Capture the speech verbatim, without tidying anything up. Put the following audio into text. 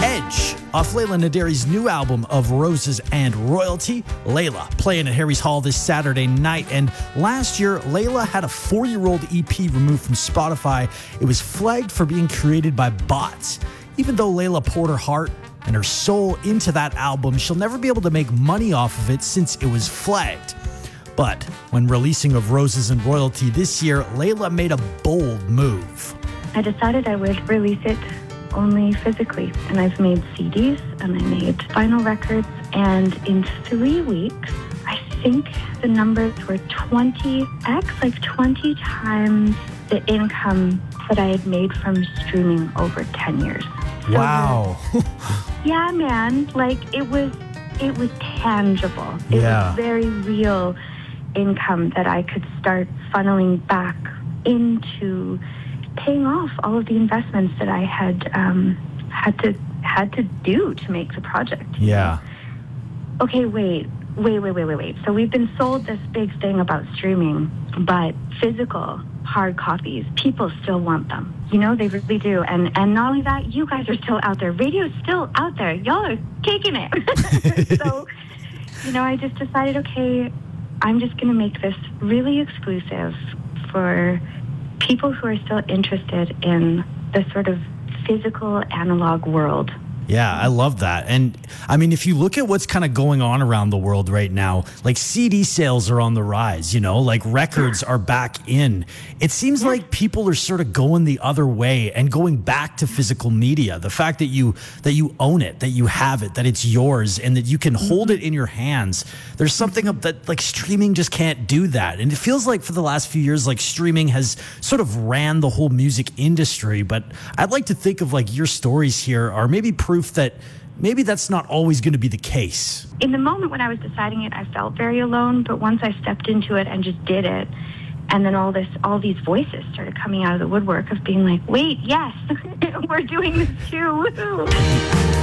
Edge, off Layla Naderi's new album of Roses and Royalty. Layla playing at Harry's Hall this Saturday night. And last year, Layla had a four-year-old E P removed from Spotify. It was flagged for being created by bots. Even though Layla poured her heart and her soul into that album, she'll never be able to make money off of it since it was flagged. But when releasing of Roses and Royalty this year, Layla made a bold move. I decided I would release it only physically, and I've made C Ds and I made vinyl records, and in three weeks I think the numbers were twenty x, like twenty times the income that I had made from streaming over ten years. So, wow. yeah, man, like it was it was tangible. It Yeah. was very real income that I could start funneling back into paying off all of the investments that I had um, had to had to do to make the project. Yeah. Okay, wait, wait, wait, wait, wait, wait. So we've been sold this big thing about streaming, but physical hard copies, people still want them. You know, they really do. And and not only that, you guys are still out there. Radio's still out there. Y'all are taking it. So, you know, I just decided, okay, I'm just going to make this really exclusive for people who are still interested in the sort of physical analog world. Yeah, I love that. And I mean, if you look at what's kind of going on around the world right now, like C D sales are on the rise, you know, like records are back in. It seems like people are sort of going the other way and going back to physical media. The fact that you that you own it, that you have it, that it's yours, and that you can hold it in your hands. There's something that like streaming just can't do that. And it feels like for the last few years, like streaming has sort of ran the whole music industry. But I'd like to think of like your stories here are maybe proof that maybe that's not always going to be the case. In the moment when I was deciding it, I felt very alone, but once I stepped into it and just did it, and then all this, all these voices started coming out of the woodwork of being like, wait, yes, we're doing this too. Woo-hoo.